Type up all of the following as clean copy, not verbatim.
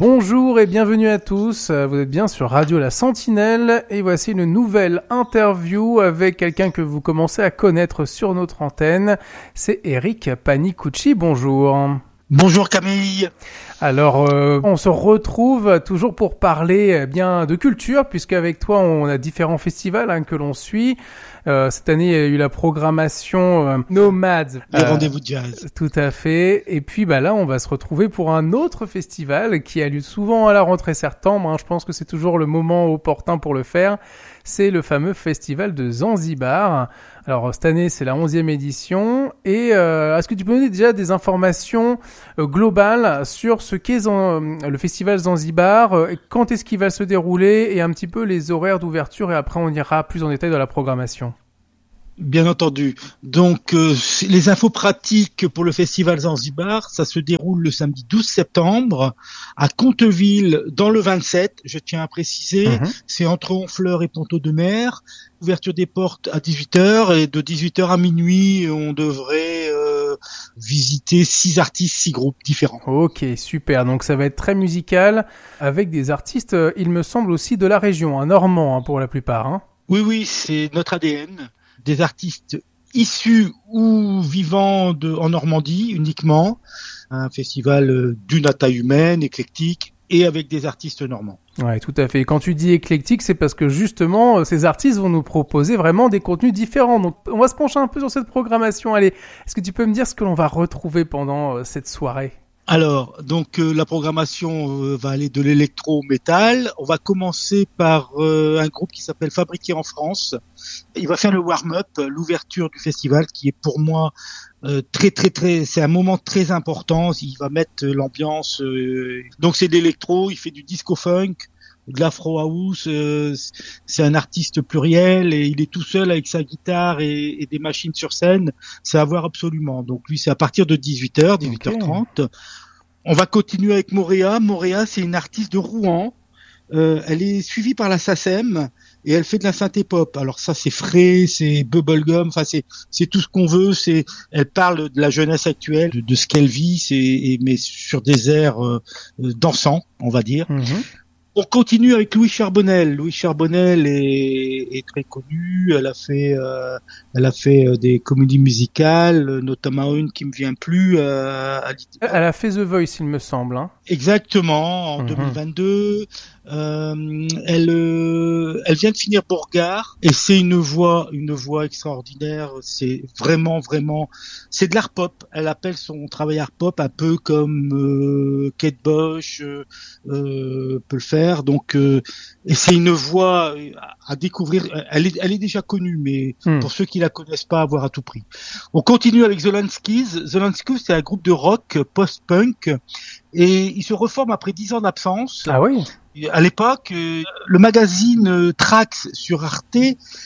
Bonjour et bienvenue à tous, vous êtes bien sur Radio La Sentinelle et voici une nouvelle interview avec quelqu'un que vous commencez à connaître sur notre antenne, c'est Eric Panicucci, bonjour. Bonjour Camille. Alors, on se retrouve toujours pour parler bien de culture, puisqu'avec toi, on a différents festivals que l'on suit. Cette année, il y a eu la programmation Nomads. Les rendez-vous de jazz. Tout à fait. Et puis, là, on va se retrouver pour un autre festival qui a lieu souvent à la rentrée septembre. Je pense que c'est toujours le moment opportun pour le faire. C'est le fameux festival de Zanzibar. Alors, cette année, c'est la 11e édition. Et est-ce que tu peux nous donner déjà des informations globales sur ce qu'est le festival Zanzibar, quand est-ce qu'il va se dérouler et un petit peu les horaires d'ouverture, et après on ira plus en détail dans la programmation. Bien entendu. Donc, les infos pratiques pour le festival Zanzibar, ça se déroule le samedi 12 septembre à Conteville dans le 27, je tiens à préciser. C'est entre Honfleur et Ponteau-de-Mer. Ouverture des portes à 18h et de 18h à minuit, on devrait visiter 6 artistes, 6 groupes différents. Ok, super. Donc ça va être très musical avec des artistes, il me semble aussi de la région, normands pour la plupart. Oui, c'est notre ADN. Des artistes issus ou vivant en Normandie uniquement, un festival d'une taille humaine, éclectique, et avec des artistes normands. Ouais, tout à fait. Et quand tu dis éclectique, c'est parce que justement, ces artistes vont nous proposer vraiment des contenus différents. Donc, on va se pencher un peu sur cette programmation. Allez, est-ce que tu peux me dire ce que l'on va retrouver pendant cette soirée ? Alors, donc la programmation va aller de l'électro-métal. On va commencer par un groupe qui s'appelle Fabriqué en France. Il va faire le warm-up, l'ouverture du festival, qui est pour moi très, c'est un moment très important. Il va mettre l'ambiance. Donc c'est de l'électro, il fait du disco-funk, de l'afro house. C'est un artiste pluriel et il est tout seul avec sa guitare et des machines sur scène. C'est à voir absolument. Donc lui, c'est à partir de 18h, 18h30. Okay. On va continuer avec Moréa. Moréa, c'est une artiste de Rouen. Elle est suivie par la SACEM et elle fait de la synthé-pop. Alors ça, c'est frais, c'est bubblegum, enfin c'est tout ce qu'on veut. Elle parle de la jeunesse actuelle, de ce qu'elle vit, mais sur des airs dansants, on va dire. On continue avec Louis Charbonnel. Louis Charbonnel est très connu. Elle a fait des comédies musicales, notamment une qui me vient plus. Elle a fait The Voice, il me semble. Exactement, en 2022. Elle vient de finir Borgard et c'est une voix extraordinaire. C'est vraiment, c'est de l'art pop. Elle appelle son travail art pop un peu comme Kate Bush peut le faire. Donc, et c'est une voix à découvrir. Elle est déjà connue, mais pour ceux qui la connaissent pas, à voir à tout prix. On continue avec The Lanskys. The Lanskys, c'est un groupe de rock post-punk. Et ils se reforment après 10 ans d'absence. Ah oui. À l'époque, le magazine Trax sur Arte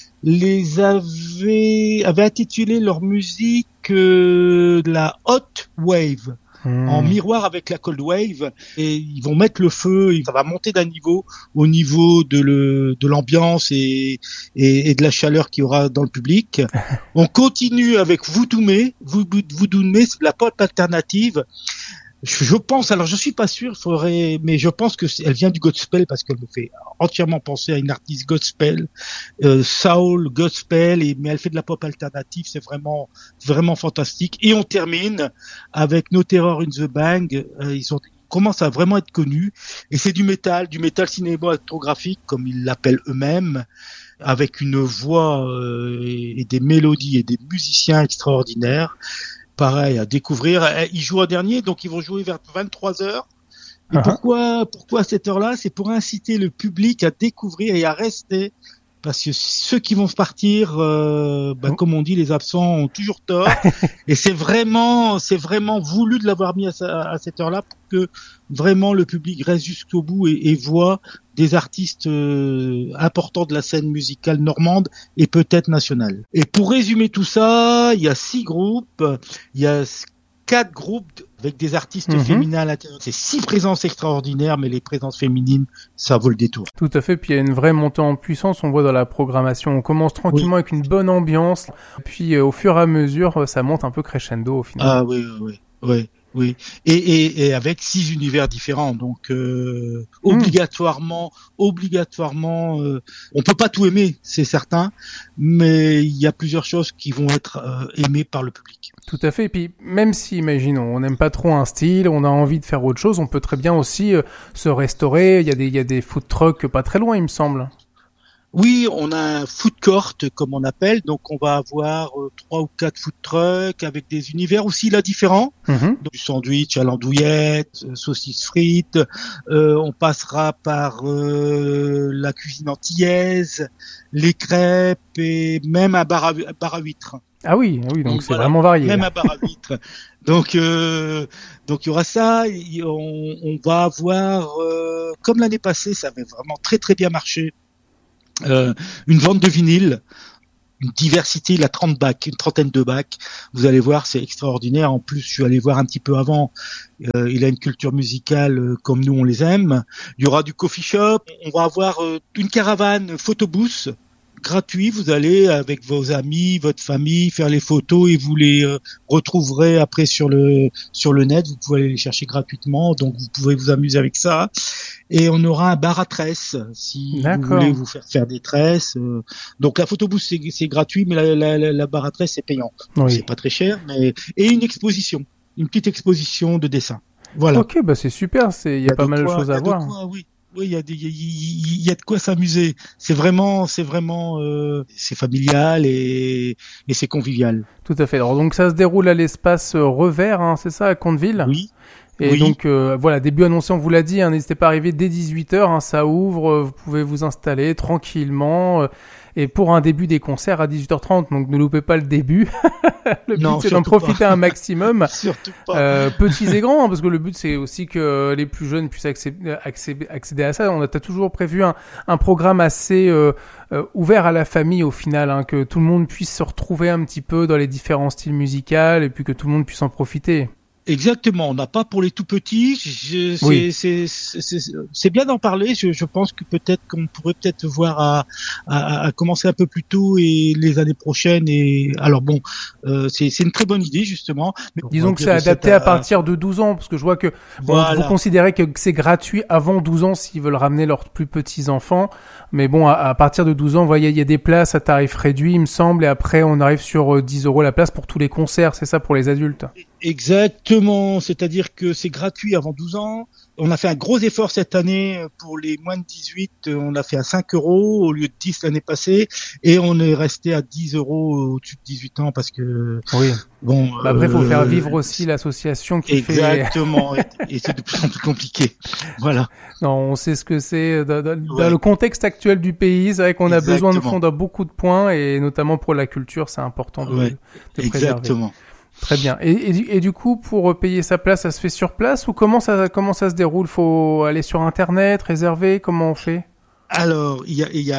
avait intitulé leur musique la Hot Wave. En miroir avec la Cold Wave, et ils vont mettre le feu, ça va monter d'un niveau au niveau de l'ambiance et de la chaleur qu'il y aura dans le public. On continue avec Voudoumé, c'est de la pop alternative. Je pense, alors je suis pas sûr, mais je pense que elle vient du gospel parce qu'elle me fait entièrement penser à une artiste gospel, soul, gospel, mais elle fait de la pop alternative, c'est vraiment fantastique. Et on termine avec No Terror in the Bang, ils commencent à vraiment être connus, et c'est du métal cinématographique comme ils l'appellent eux-mêmes, avec une voix et des mélodies et des musiciens extraordinaires. Pareil, à découvrir. Ils jouent en dernier, donc ils vont jouer vers 23h. Et pourquoi à cette heure-là? C'est pour inciter le public à découvrir et à rester. Parce que ceux qui vont partir, comme on dit, les absents ont toujours tort. Et c'est vraiment voulu de l'avoir mis à cette heure-là pour que vraiment le public reste jusqu'au bout et voit des artistes importants de la scène musicale normande et peut-être nationale. Et pour résumer tout ça, il y a 6 groupes, il y a 4 groupes avec des artistes féminins à l'intérieur. C'est 6 présences extraordinaires, mais les présences féminines, ça vaut le détour. Tout à fait, puis il y a une vraie montée en puissance, on voit dans la programmation. On commence tranquillement avec une bonne ambiance, puis au fur et à mesure, ça monte un peu crescendo au final. Ah oui. Oui, et avec 6 univers différents, donc obligatoirement, on peut pas tout aimer, c'est certain, mais il y a plusieurs choses qui vont être aimées par le public. Tout à fait. Et puis, même si, imaginons, on n'aime pas trop un style, on a envie de faire autre chose, on peut très bien aussi se restaurer. Il y a des food trucks pas très loin, il me semble. Oui, on a un food court, comme on appelle, donc on va avoir 3 ou 4 food trucks avec des univers aussi là différents. Donc, du sandwich à l'andouillette, saucisses frites, on passera par la cuisine antillaise, les crêpes et même un bar à huîtres. Ah oui, donc c'est voilà, vraiment varié. Même un bar à huîtres. Donc il y aura ça, on va avoir, comme l'année passée, ça avait vraiment très très bien marché. Une vente de vinyle, une diversité, il a 30 bacs, une trentaine de bacs. Vous allez voir, c'est extraordinaire. En plus, je suis allé voir un petit peu avant. Il a une culture musicale comme nous, on les aime. Il y aura du coffee shop. On va avoir une caravane photobooth gratuit. Vous allez avec vos amis, votre famille, faire les photos et vous les retrouverez après sur le net. Vous pouvez aller les chercher gratuitement. Donc, vous pouvez vous amuser avec ça. Et on aura un bar à tresses si vous voulez vous faire des tresses. Donc la photobooth c'est gratuit, mais la bar à tresses c'est payant. Oui. C'est pas très cher, mais et une petite exposition de dessin. Voilà. Ok, bah c'est super. Il y a pas mal de choses à voir. Oui, il y a de quoi s'amuser. C'est vraiment, c'est familial et c'est convivial. Tout à fait. Alors donc ça se déroule à l'espace Revers, hein, c'est ça, à Conteville. Oui. Et donc voilà, début annoncé, on vous l'a dit, hein, n'hésitez pas à arriver dès 18h, hein, ça ouvre, vous pouvez vous installer tranquillement, et pour un début des concerts à 18h30, donc ne loupez pas le début. Le but c'est d'en profiter un maximum. Surtout pas. Petits et grands, hein, parce que le but c'est aussi que les plus jeunes puissent accéder à ça. On a toujours prévu un programme assez ouvert à la famille au final, hein, que tout le monde puisse se retrouver un petit peu dans les différents styles musicaux et puis que tout le monde puisse en profiter. Exactement, on n'a pas pour les tout petits. C'est bien d'en parler. Je pense que peut-être qu'on pourrait peut-être voir à commencer un peu plus tôt et les années prochaines. Et alors bon, c'est une très bonne idée justement. Mais disons que c'est adapté à partir de 12 ans, parce que je vois que vous considérez que c'est gratuit avant 12 ans s'ils veulent ramener leurs plus petits enfants. Mais bon, à partir de 12 ans, vous voyez, il y a des places à tarif réduit, il me semble, et après on arrive sur 10 € la place pour tous les concerts. C'est ça pour les adultes. Exactement, c'est-à-dire que c'est gratuit avant 12 ans. On a fait un gros effort cette année pour les moins de 18, on a fait à 5 € au lieu de 10 l'année passée, et on est resté à 10 € au-dessus de 18 ans parce que oui. Bon. Après, faut faire vivre aussi l'association qui exactement, et c'est de plus en plus compliqué. Voilà. Non, on sait ce que c'est dans le contexte actuel du pays. C'est vrai qu'on a besoin de fonds dans beaucoup de points, et notamment pour la culture, c'est important de préserver. Exactement. Très bien. Et du coup, pour payer sa place, ça se fait sur place ou comment ça se déroule? Faut aller sur Internet, réserver? Comment on fait? Alors, il y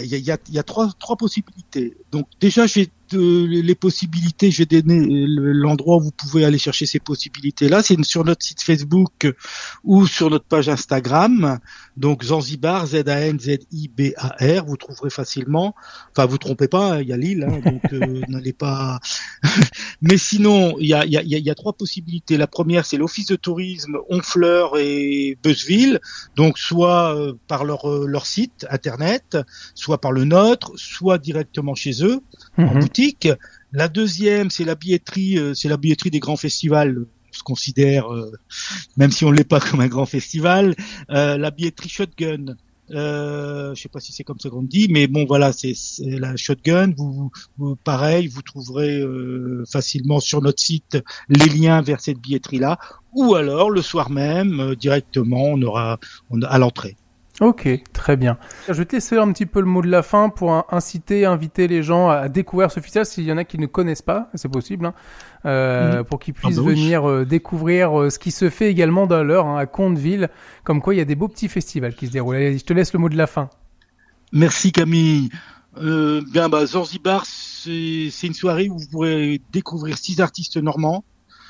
a trois possibilités. Donc déjà, les possibilités, je vais donner l'endroit où vous pouvez aller chercher ces possibilités-là. C'est sur notre site Facebook ou sur notre page Instagram. Donc Zanzibar, ZANZIBAR, vous trouverez facilement. Enfin, vous trompez pas, il y a l'île, hein, donc n'allez pas. Mais sinon, il y a trois possibilités. La première, c'est l'Office de tourisme Honfleur et Beuzeville. Donc soit par leur site internet, soit par le nôtre, soit directement chez eux en boutique. La deuxième, c'est la billetterie des grands festivals. On se considère, même si on l'est pas comme un grand festival, la billetterie Shotgun. Je sais pas si c'est comme ça qu'on dit, mais bon voilà, c'est la Shotgun. Vous pareil, vous trouverez facilement sur notre site les liens vers cette billetterie-là, ou alors le soir même directement, on aura à l'entrée. Ok, très bien. Je vais te laisser un petit peu le mot de la fin pour inviter les gens à découvrir ce festival s'il y en a qui ne connaissent pas, c'est possible, hein, pour qu'ils puissent venir découvrir ce qui se fait également dans l'heure, hein, à Conteville, comme quoi il y a des beaux petits festivals qui se déroulent. Allez, je te laisse le mot de la fin. Merci Camille. Zanzibar, c'est une soirée où vous pourrez découvrir 6 artistes normands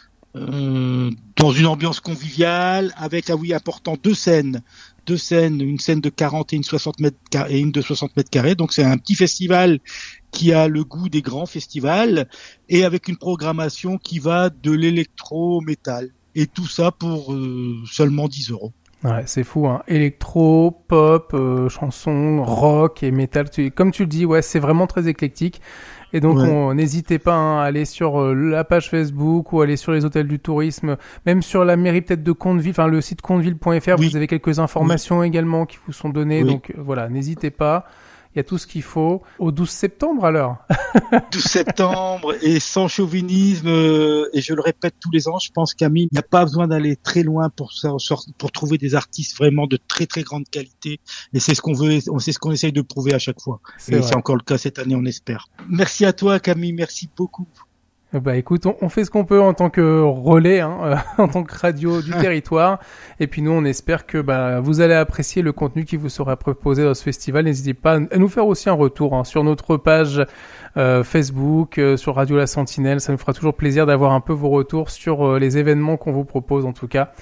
dans une ambiance conviviale avec, important, deux scènes, une scène de 40 et une 60 mètres et une de 60 mètres carrés. Donc c'est un petit festival qui a le goût des grands festivals et avec une programmation qui va de l'électro-métal. et tout ça pour seulement 10 €. Ouais, c'est fou, hein. Électro, pop, chansons, rock et métal. Comme tu le dis, ouais, c'est vraiment très éclectique. Et donc, n'hésitez pas à aller sur la page Facebook ou aller sur les hôtels du tourisme, même sur la mairie peut-être de Conteville, enfin le site conteville.fr, vous avez quelques informations également qui vous sont données. Donc voilà, n'hésitez pas. Il y a tout ce qu'il faut. Au 12 septembre alors. 12 septembre et sans chauvinisme, et je le répète tous les ans, je pense Camille, il n'y a pas besoin d'aller très loin pour trouver des artistes vraiment de très très grande qualité, et c'est ce qu'on veut, c'est ce qu'on essaye de prouver à chaque fois. C'est encore le cas cette année, on espère. Merci à toi Camille, merci beaucoup. Bah écoute, on fait ce qu'on peut en tant que relais, en tant que radio du territoire. Et puis nous, on espère que vous allez apprécier le contenu qui vous sera proposé dans ce festival. N'hésitez pas à nous faire aussi un retour sur notre page Facebook, sur Radio La Sentinelle. Ça nous fera toujours plaisir d'avoir un peu vos retours sur les événements qu'on vous propose en tout cas.